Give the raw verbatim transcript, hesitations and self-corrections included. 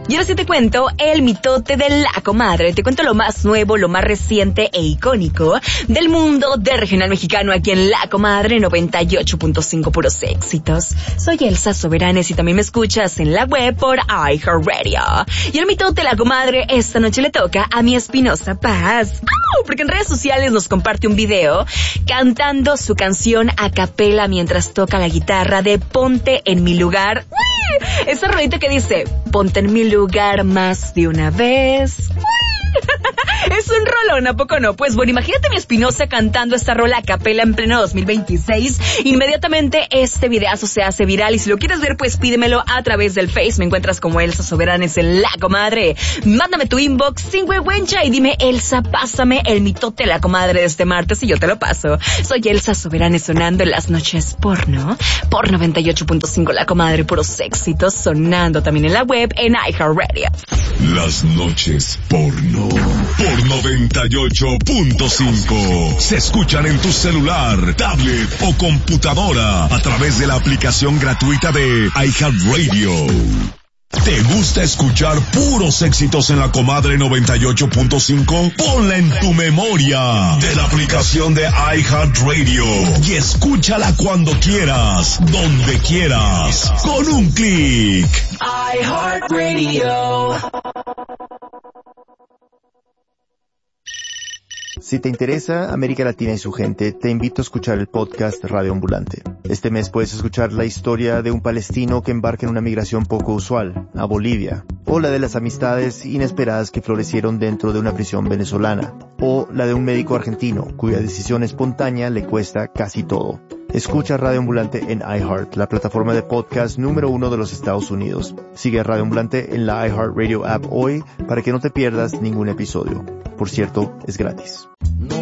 Y ahora sí te cuento el mitote de la comadre. Te cuento lo más nuevo, lo más reciente e icónico del mundo del regional mexicano aquí en La Comadre noventa y ocho punto cinco, puros éxitos. Soy Elsa Soberanes y también me escuchas en la web por iHeartRadio. Y el mitote de la comadre esta noche le toca a mi Espinosa Paz. ¡Oh! Porque en redes sociales nos comparte un video cantando su canción a capela mientras toca la guitarra de Ponte en mi lugar. ¡Uy! Esa rolita que dice, ponte en mi lugar más de una vez. Es un rolón, ¿a poco no? Pues bueno, imagínate mi Espinosa cantando esta rola a capela en pleno dos mil veintiséis. Inmediatamente este videazo se hace viral y si lo quieres ver, pues pídemelo a través del Face. Me encuentras como Elsa Soberanes en La Comadre. Mándame tu inbox sin huehuencha y dime, Elsa, pásame el mitote de la comadre de este martes y yo te lo paso. Soy Elsa Soberanes sonando en las noches porno. Por noventa y ocho punto cinco La Comadre, puros éxitos, sonando también en la web en iHeartRadio. Las noches porno. Por noventa y ocho punto cinco. Se escuchan en tu celular, tablet o computadora a través de la aplicación gratuita de iHeartRadio. ¿Te gusta escuchar puros éxitos en La Comadre noventa y ocho punto cinco? Ponla en tu memoria de la aplicación de iHeartRadio y escúchala cuando quieras, donde quieras, con un clic. iHeartRadio. Si te interesa América Latina y su gente, te invito a escuchar el podcast Radio Ambulante. Este mes puedes escuchar la historia de un palestino que embarca en una migración poco usual, a Bolivia, o la de las amistades inesperadas que florecieron dentro de una prisión venezolana, o la de un médico argentino cuya decisión espontánea le cuesta casi todo. Escucha Radio Ambulante en iHeart, la plataforma de podcast número uno de los Estados Unidos. Sigue a Radio Ambulante en la iHeartRadio app hoy para que no te pierdas ningún episodio. Por cierto, es gratis.